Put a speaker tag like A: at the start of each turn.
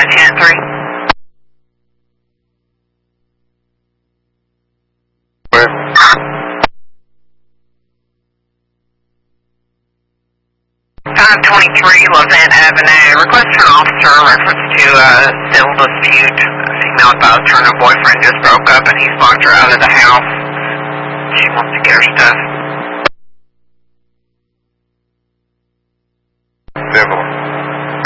A: 10 3. 523 Levant Avenue. Request for an officer in reference to civil dispute. Female advised her and her boyfriend just broke up and he's locked her out of the house. She wants to get her stuff.